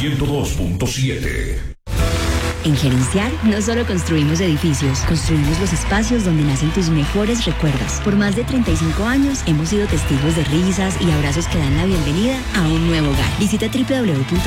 102.7. En Gerenciar no solo construimos edificios, construimos los espacios donde nacen tus mejores recuerdos. Por más de 35 años hemos sido testigos de risas y abrazos que dan la bienvenida a un nuevo hogar. Visita www